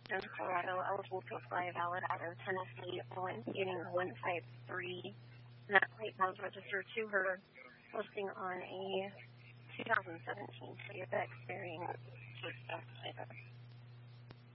in Colorado, eligible to apply, valid out of Tennessee, on getting 153. And that plate was registered to her listing on a 2017 Toyota Experience.